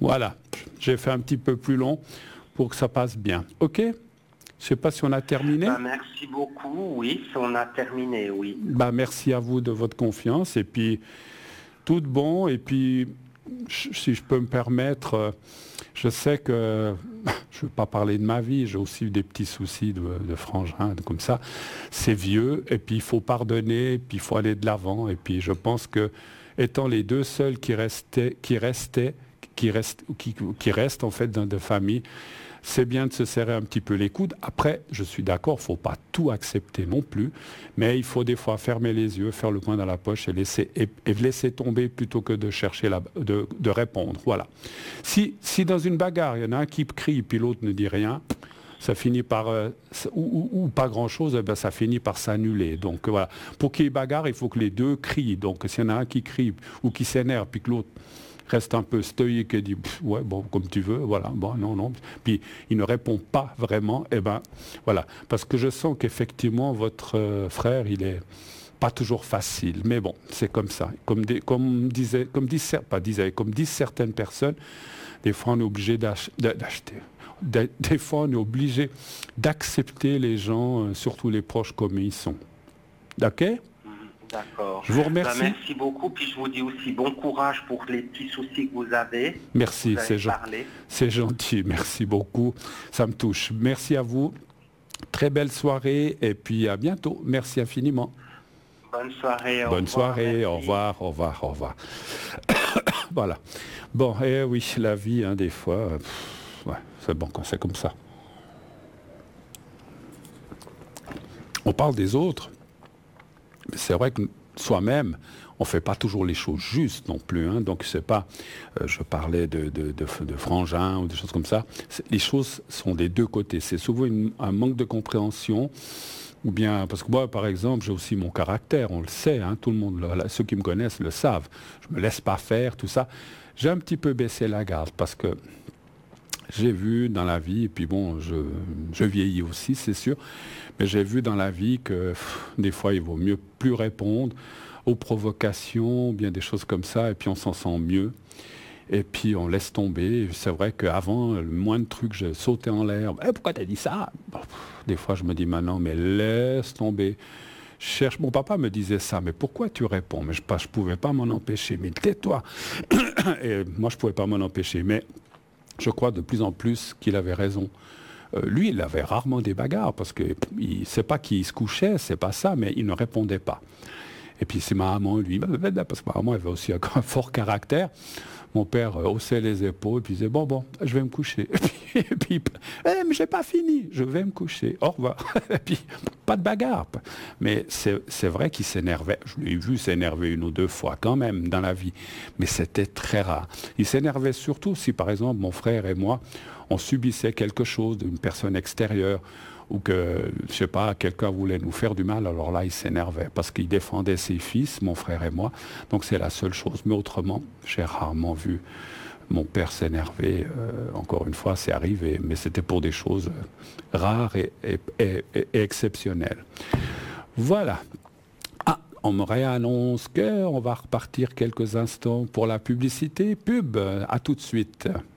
Voilà, j'ai fait un petit peu plus long pour que ça passe bien. OK? Je ne sais pas si on a terminé. Merci beaucoup. Oui, on a terminé, oui. Merci à vous de votre confiance. Et puis, tout de bon. Et puis, si je peux me permettre, je sais que je ne veux pas parler de ma vie. J'ai aussi eu des petits soucis de frangin, comme ça. C'est vieux. Et puis, il faut pardonner. Et puis, il faut aller de l'avant. Et puis, je pense que, étant les deux seuls qui restent en fait dans de famille, c'est bien de se serrer un petit peu les coudes. Après, je suis d'accord, il ne faut pas tout accepter non plus, mais il faut des fois fermer les yeux, faire le point dans la poche et laisser tomber plutôt que de chercher de répondre. Voilà. Si dans une bagarre, il y en a un qui crie puis l'autre ne dit rien, ça finit par, ou pas grand-chose, ça finit par s'annuler. Donc voilà, pour qu'il y ait bagarre, il faut que les deux crient. Donc s'il y en a un qui crie ou qui s'énerve, puis que l'autre reste un peu stoïque et dit ouais bon comme tu veux, voilà, bon non, puis il ne répond pas vraiment, voilà, parce que je sens qu'effectivement votre frère il est pas toujours facile, mais bon c'est comme ça, comme disent certaines personnes, des fois on est obligé d'acheter. Des fois on est obligé d'accepter les gens, surtout les proches comme ils sont. D'accord? D'accord. Je vous remercie. Merci beaucoup. Puis je vous dis aussi bon courage pour les petits soucis que vous avez. Merci, c'est gentil. Merci beaucoup. Ça me touche. Merci à vous. Très belle soirée et puis à bientôt. Merci infiniment. Bonne soirée. Bonne soirée. Au revoir. Voilà. Bon, oui, la vie, des fois, c'est bon quand c'est comme ça. On parle des autres. Mais c'est vrai que soi-même, on ne fait pas toujours les choses justes non plus. Donc c'est pas, je parlais de frangins ou des choses comme ça. Les choses sont des deux côtés. C'est souvent un manque de compréhension. Ou bien, parce que moi, par exemple, j'ai aussi mon caractère, on le sait, tout le monde, ceux qui me connaissent le savent. Je ne me laisse pas faire, tout ça. J'ai un petit peu baissé la garde parce que j'ai vu dans la vie, et puis bon, je vieillis aussi, c'est sûr, mais j'ai vu dans la vie que des fois, il vaut mieux plus répondre aux provocations, bien des choses comme ça, et puis on s'en sent mieux. Et puis on laisse tomber. C'est vrai qu'avant, le moindre truc, je sautais en l'air. Pourquoi t'as dit ça? Des fois, je me dis maintenant, mais laisse tomber. Mon papa me disait ça, mais pourquoi tu réponds? Mais je ne pouvais pas m'en empêcher. Mais tais-toi. Et moi, je ne pouvais pas m'en empêcher. Mais je crois de plus en plus qu'il avait raison. Lui, il avait rarement des bagarres, parce que c'est pas qu'il se couchait, c'est pas ça, mais il ne répondait pas. Et puis c'est ma maman, lui, parce que ma maman avait aussi un fort caractère. Mon père haussait les épaules, puis disait, bon, je vais me coucher. Et puis mais j'ai pas fini, je vais me coucher, au revoir. Et puis, pas de bagarre. Mais c'est vrai qu'il s'énervait. Je l'ai vu s'énerver une ou deux fois quand même dans la vie, mais c'était très rare. Il s'énervait surtout si, par exemple, mon frère et moi, on subissait quelque chose d'une personne extérieure, ou que, je sais pas, quelqu'un voulait nous faire du mal, alors là, il s'énervait, parce qu'il défendait ses fils, mon frère et moi, donc c'est la seule chose. Mais autrement, j'ai rarement vu mon père s'énerver. Encore une fois, c'est arrivé, mais c'était pour des choses rares et exceptionnelles. Voilà. On me réannonce qu'on va repartir quelques instants pour la publicité. À tout de suite.